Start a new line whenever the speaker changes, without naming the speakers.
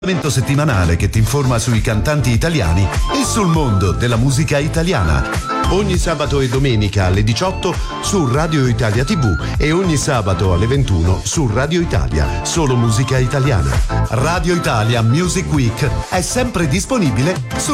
Settimanale che ti informa sui cantanti italiani e sul mondo della musica italiana. Ogni sabato e domenica alle 18 su Radio Italia TV e ogni sabato alle 21 su Radio Italia. Solo musica italiana. Radio Italia Music Week è sempre disponibile su